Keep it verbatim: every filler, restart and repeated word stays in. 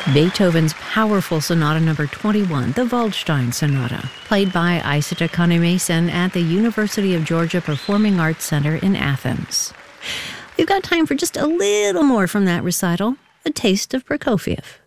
Beethoven's powerful Sonata Number twenty-one, the Waldstein Sonata, played by Isata Kane-Mason at the University of Georgia Performing Arts Center in Athens. We've got time for just a little more from that recital, a taste of Prokofiev.